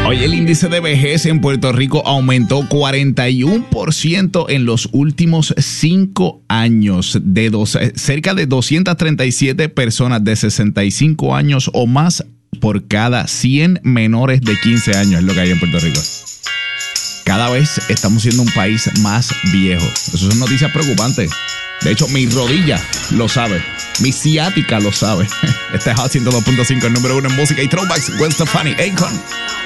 Hoy el índice de vejez en Puerto Rico aumentó 41% en los últimos 5 años. Cerca de 237 personas de 65 años o más por cada 100 menores de 15 años es lo que hay en Puerto Rico. Cada vez estamos siendo un país más viejo. Eso son noticias preocupantes. De hecho, mi rodilla lo sabe. Mi ciática lo sabe. Este es Hot 102.5, el número 1 en música y throwbacks. Gwen Stefani, Akon.